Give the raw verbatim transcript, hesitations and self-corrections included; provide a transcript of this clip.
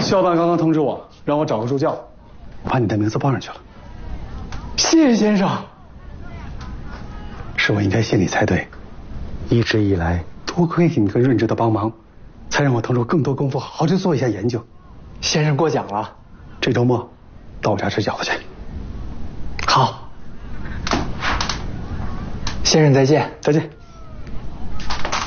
校办刚刚通知我，让我找个助教，把你的名字报上去了。谢谢先生。是我应该谢你才对，一直以来多亏你跟润之的帮忙，才让我腾出更多功夫好好去做一下研究。 先生过奖了， 这周末到我家吃饺子去。 好，先生再见。 再见。